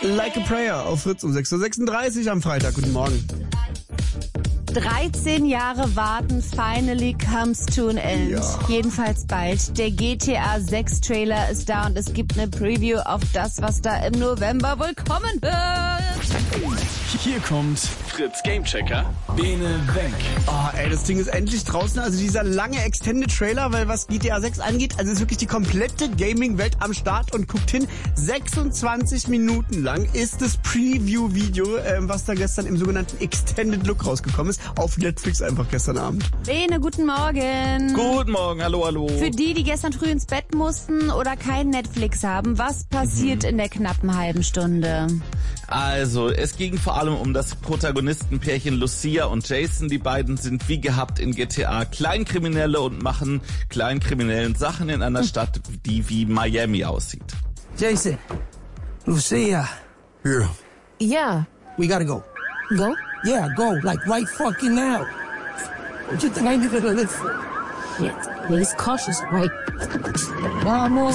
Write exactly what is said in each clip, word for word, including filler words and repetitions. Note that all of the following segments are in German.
Like a Prayer auf Fritz um sechs Uhr sechsunddreißig am Freitag. Guten Morgen. dreizehn Jahre warten, finally comes to an end. Ja. Jedenfalls bald. Der G T A sechs Trailer ist da und es gibt eine Preview auf das, was da im November wohl kommen wird. Hier kommt Fritz Gamechecker, Bene Wenk. Oh, ey, das Ding ist endlich draußen. Also dieser lange Extended Trailer, weil was G T A sechs angeht, also ist wirklich die komplette Gaming-Welt am Start und guckt hin. sechsundzwanzig Minuten lang ist das Preview-Video, ähm, was da gestern im sogenannten Extended Look rausgekommen ist, auf Netflix einfach gestern Abend. Bene, guten Morgen. Guten Morgen, hallo, hallo. Für die, die gestern früh ins Bett mussten oder kein Netflix haben, was passiert mhm. in der knappen halben Stunde? Also, es ging vor allem um das Protagonistenpärchen Lucia und Jason. Die beiden sind wie gehabt in G T A Kleinkriminelle und machen kleinkriminellen Sachen in einer Stadt, die wie Miami aussieht. Jason, Lucia. Here. Ja. We gotta go. Go? Yeah, go. Like right fucking now. What you think I needed to live for? Yes, please cautious, right? Vamos.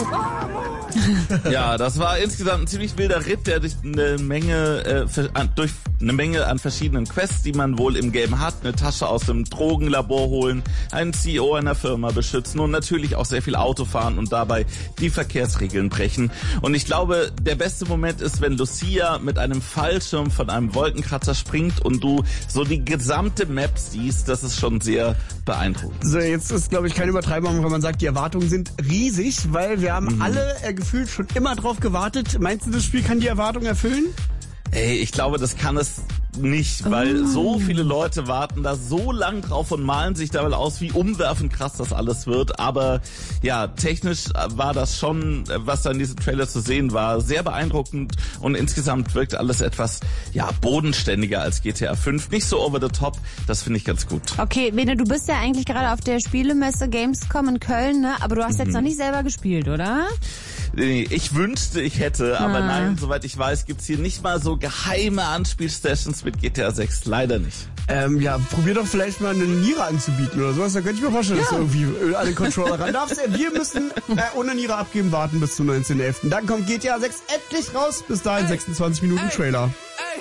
Ja, das war insgesamt ein ziemlich wilder Ritt, der durch eine Menge, äh, für, an, durch eine Menge an verschiedenen Quests, die man wohl im Game hat, eine Tasche aus einem Drogenlabor holen, einen C E O einer Firma beschützen und natürlich auch sehr viel Auto fahren und dabei die Verkehrsregeln brechen. Und ich glaube, der beste Moment ist, wenn Lucia mit einem Fallschirm von einem Wolkenkratzer springt und du so die gesamte Map siehst. Das ist schon sehr beeindruckend. So, jetzt ist, glaube ich, keine Übertreibung, wenn man sagt, die Erwartungen sind riesig, weil wir haben mhm. alle äh, gefühlt schon immer drauf gewartet. Meinst du, das Spiel kann die Erwartungen erfüllen? Ey, ich glaube, das kann es nicht, weil oh. so viele Leute warten da so lang drauf und malen sich dabei aus, wie umwerfend krass das alles wird. Aber ja, technisch war das schon, was da in diesem Trailer zu sehen war, sehr beeindruckend und insgesamt wirkt alles etwas ja bodenständiger als G T A fünf. Nicht so over the top, das finde ich ganz gut. Okay, Bene, du bist ja eigentlich gerade auf der Spielemesse Gamescom in Köln, ne? Aber du hast mhm. jetzt noch nicht selber gespielt, oder? Nee, ich wünschte, ich hätte, aber ah. nein, soweit ich weiß, gibt's hier nicht mal so geheime Anspielsessions mit G T A sechs, leider nicht. Ähm, ja, probier doch vielleicht mal eine Niere anzubieten oder sowas, da könnte ich mir vorstellen, ja. dass du irgendwie an den Controller ran darfst. Wir müssen äh, ohne Niere abgeben warten bis zum neunzehnten elften Dann kommt G T A sechs endlich raus, bis dahin sechsundzwanzig Minuten Trailer.